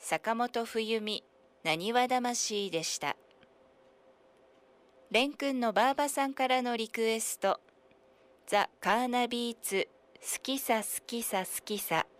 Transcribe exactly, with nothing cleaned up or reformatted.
坂本冬美なにわ魂でした。れんくんのばあばさんからのリクエスト、ザ・カーナビーツ、好きさ好きさ好きさ。